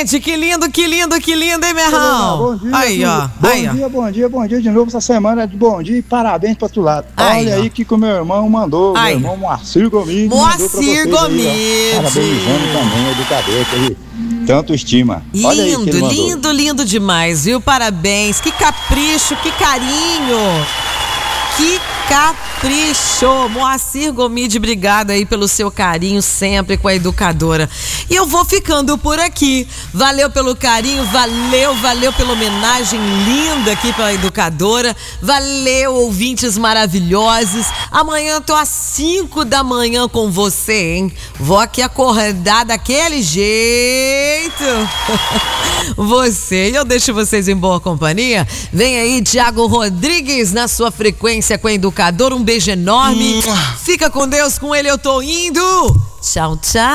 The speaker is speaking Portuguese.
gente, que lindo, hein, Merrão? Bom dia, aí, ó. Bom dia de novo. Essa semana é de bom dia e parabéns pra tu lado. Aí, olha ó. aí que o meu irmão mandou, Aí. meu irmão Moacir Gomide. Moacir Gomide. Parabenizando também o educador que ele tanto estima. Olha aí que ele mandou. Lindo demais, viu? Parabéns, que capricho, que carinho. Que capricho! Moacir Gomide, obrigada aí pelo seu carinho sempre com a educadora. E eu vou ficando por aqui. Valeu pelo carinho, valeu pela homenagem linda aqui pela educadora. Valeu, ouvintes maravilhosos. Amanhã eu tô às 5 da manhã com você, hein? Vou aqui acordar daquele jeito. Eu deixo vocês em boa companhia. Vem aí, Thiago Rodrigues, na sua frequência com a educadora. Um beijo enorme. Fica com Deus, com ele eu tô indo. Tchau, tchau.